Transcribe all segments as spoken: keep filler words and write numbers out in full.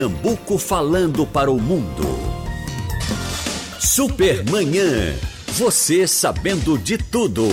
Pernambuco falando para o mundo. Supermanhã. Você sabendo de tudo.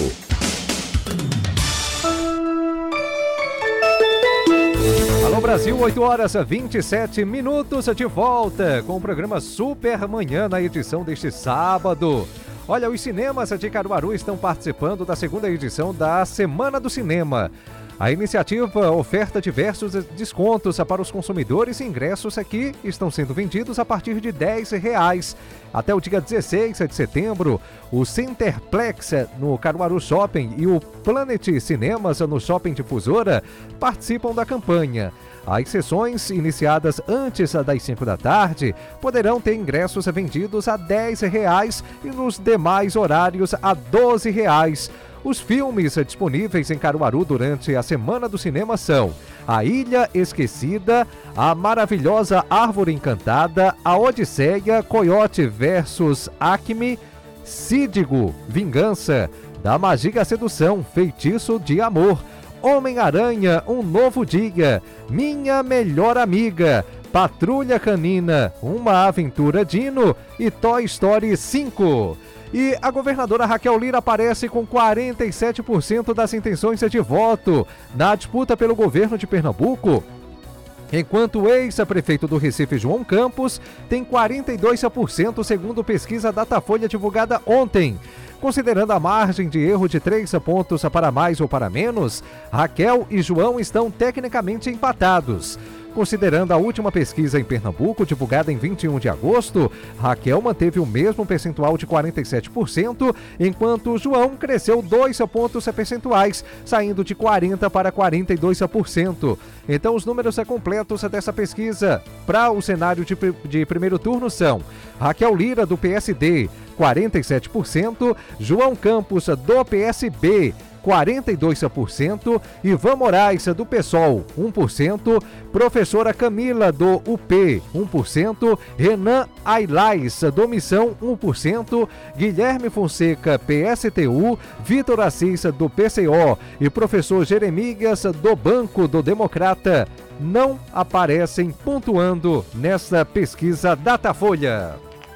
Alô Brasil, oito horas e vinte e sete minutos, de volta com o programa Supermanhã na edição deste sábado. Olha, os cinemas de Caruaru estão participando da segunda edição da Semana do Cinema. A iniciativa oferta diversos descontos para os consumidores e ingressos aqui estão sendo vendidos a partir de dez reais. Até o dia dezesseis de setembro, o Centerplex no Caruaru Shopping e o Planet Cinemas no Shopping Difusora participam da campanha. As sessões iniciadas antes das cinco da tarde poderão ter ingressos vendidos a dez reais e nos demais horários a doze reais. Os filmes disponíveis em Caruaru durante a Semana do Cinema são A Ilha Esquecida, A Maravilhosa Árvore Encantada, A Odisseia, Coyote versus Acme, Cídigo, Vingança, Da Magia à Sedução, Feitiço de Amor, Homem-Aranha, Um Novo Dia, Minha Melhor Amiga, Patrulha Canina, Uma Aventura Dino e Toy Story cinco. E a governadora Raquel Lira aparece com quarenta e sete por cento das intenções de voto na disputa pelo governo de Pernambuco, enquanto o ex-prefeito do Recife, João Campos, tem quarenta e dois por cento segundo pesquisa Datafolha divulgada ontem. Considerando a margem de erro de três pontos para mais ou para menos, Raquel e João estão tecnicamente empatados. Considerando a última pesquisa em Pernambuco, divulgada em vinte e um de agosto, Raquel manteve o mesmo percentual de quarenta e sete por cento, enquanto João cresceu dois pontos percentuais, saindo de quarenta por cento para quarenta e dois por cento. Então, os números completos dessa pesquisa para o cenário de, de primeiro turno são Raquel Lira, do P S D, quarenta e sete por cento, João Campos, do P S B, quarenta e dois por cento, Ivan Moraes, do PSOL, um por cento, Professora Camila, do U P, um por cento, Renan Ailais, do Missão, um por cento, Guilherme Fonseca, P S T U, Vitor Assis, do P C O e Professor Jeremias, do Banco do Democrata, não aparecem pontuando nessa pesquisa Datafolha.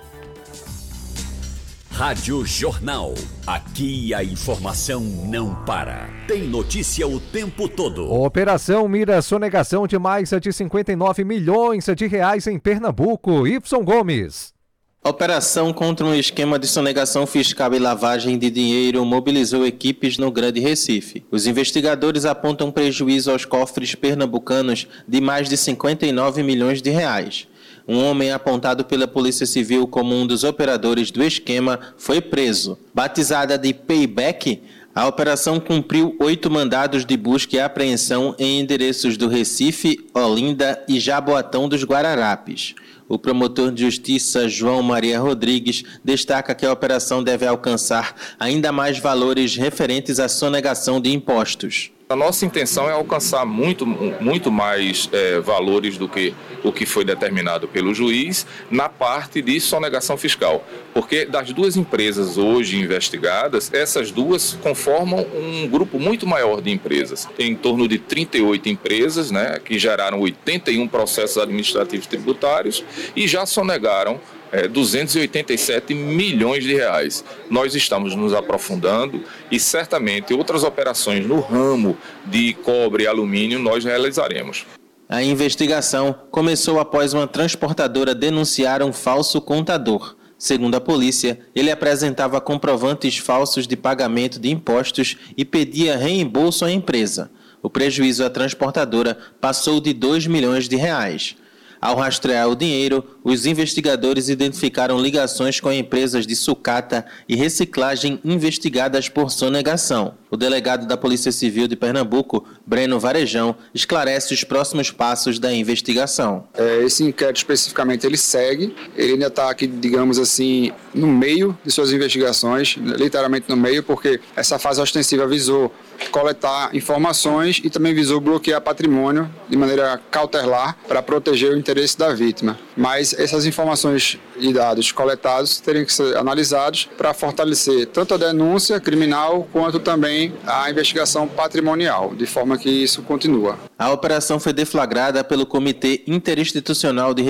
Rádio Jornal. Aqui a informação não para. Tem notícia o tempo todo. Operação mira sonegação de mais de cinquenta e nove milhões de reais em Pernambuco. Ibson Gomes. Operação contra um esquema de sonegação fiscal e lavagem de dinheiro mobilizou equipes no Grande Recife. Os investigadores apontam prejuízo aos cofres pernambucanos de mais de cinquenta e nove milhões de reais. Um homem apontado pela Polícia Civil como um dos operadores do esquema foi preso. Batizada de Payback, a operação cumpriu oito mandados de busca e apreensão em endereços do Recife, Olinda e Jaboatão dos Guararapes. O promotor de justiça João Maria Rodrigues destaca que a operação deve alcançar ainda mais valores referentes à sonegação de impostos. A nossa intenção é alcançar muito, muito mais é, valores do que o que foi determinado pelo juiz na parte de sonegação fiscal. Porque das duas empresas hoje investigadas, essas duas conformam um grupo muito maior de empresas. Tem em torno de trinta e oito empresas, né, que geraram oitenta e um processos administrativos tributários e já sonegaram É, duzentos e oitenta e sete milhões de reais. Nós estamos nos aprofundando e certamente outras operações no ramo de cobre e alumínio nós realizaremos. A investigação começou após uma transportadora denunciar um falso contador. Segundo a polícia, ele apresentava comprovantes falsos de pagamento de impostos e pedia reembolso à empresa. O prejuízo à transportadora passou de dois milhões de reais. Ao rastrear o dinheiro, os investigadores identificaram ligações com empresas de sucata e reciclagem investigadas por sonegação. O delegado da Polícia Civil de Pernambuco, Breno Varejão, esclarece os próximos passos da investigação. É, esse inquérito especificamente ele segue, ele ainda está aqui, digamos assim, no meio de suas investigações, literalmente no meio, porque essa fase ostensiva visou coletar informações e também visou bloquear patrimônio de maneira cautelar para proteger o interesse da vítima. Mas essas informações e dados coletados teriam que ser analisados para fortalecer tanto a denúncia criminal quanto também a investigação patrimonial, de forma que isso continua. A operação foi deflagrada pelo Comitê Interinstitucional de